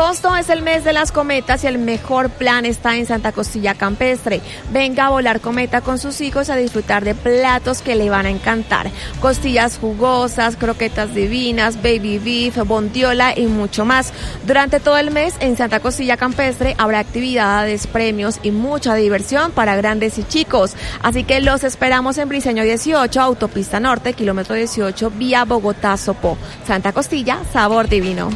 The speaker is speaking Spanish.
Agosto es el mes de las cometas y el mejor plan está en Santa Costilla Campestre. Venga a volar cometa con sus hijos a disfrutar de platos que le van a encantar. Costillas jugosas, croquetas divinas, baby beef, bondiola y mucho más. Durante todo el mes en Santa Costilla Campestre habrá actividades, premios y mucha diversión para grandes y chicos. Así que los esperamos en Briceño 18, Autopista Norte, kilómetro 18, vía Bogotá-Sopó. Santa Costilla, sabor divino.